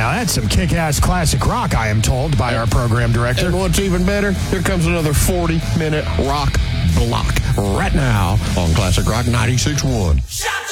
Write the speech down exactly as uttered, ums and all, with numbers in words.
Now that's some kick-ass classic rock, I am told by our program director. And what's even better, here comes another forty-minute rock block right now on Classic Rock ninety-six point one.